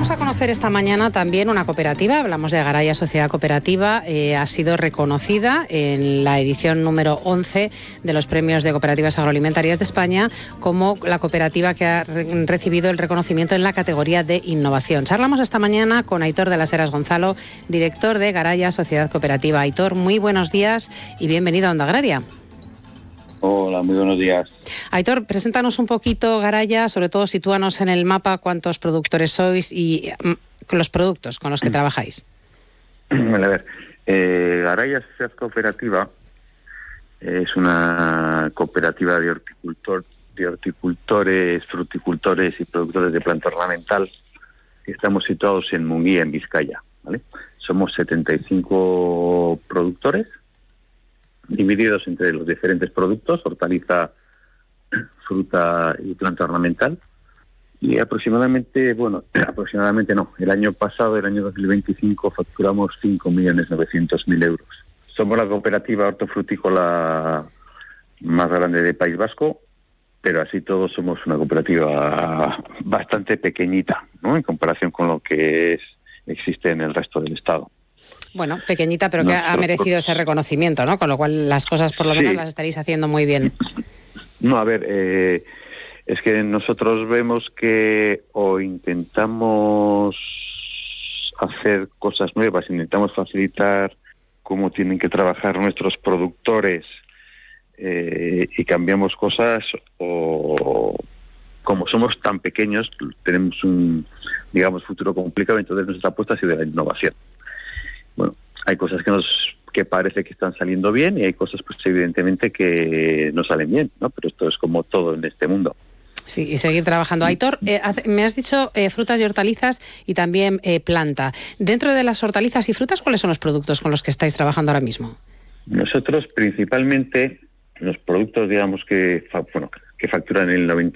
Vamos a conocer esta mañana también una cooperativa, hablamos de Garaya Sociedad Cooperativa, ha sido reconocida en la edición número 11 de los premios de cooperativas agroalimentarias de España como la cooperativa que ha recibido el reconocimiento en la categoría de innovación. Charlamos esta mañana con Aitor de las Heras Gonzalo, director de Garaya Sociedad Cooperativa. Aitor, muy buenos días y bienvenido a Onda Agraria. Hola, muy buenos días. Aitor, preséntanos un poquito Garaya, sobre todo sitúanos en el mapa cuántos productores sois y los productos con los que trabajáis. A ver, Garaya Sociedad Cooperativa es una cooperativa de horticultores, fruticultores y productores de planta ornamental. Estamos situados en Munguía, en Vizcaya, ¿vale? Somos 75 productores, divididos entre los diferentes productos, hortaliza, fruta y planta ornamental. Y aproximadamente no, el año pasado, el año 2025, facturamos 5.900.000 euros. Somos la cooperativa hortofrutícola más grande del País Vasco, pero así todos somos una cooperativa bastante pequeñita, ¿no?, en comparación con lo que existe en el resto del Estado. Bueno, pequeñita, pero que ha merecido ese reconocimiento, ¿no? Con lo cual las cosas por lo menos las estaréis haciendo muy bien. No, a ver, es que nosotros vemos que o intentamos hacer cosas nuevas, intentamos facilitar cómo tienen que trabajar nuestros productores y cambiamos cosas, o como somos tan pequeños tenemos un, futuro complicado. Entonces nuestra apuesta ha sido la innovación. Bueno, hay cosas que parece que están saliendo bien y hay cosas, pues evidentemente, que no salen bien, ¿no? Pero esto es como todo en este mundo. Sí, y seguir trabajando. Aitor, me has dicho frutas y hortalizas y también planta. Dentro de las hortalizas y frutas, ¿cuáles son los productos con los que estáis trabajando ahora mismo? Nosotros, principalmente, los productos, que facturan el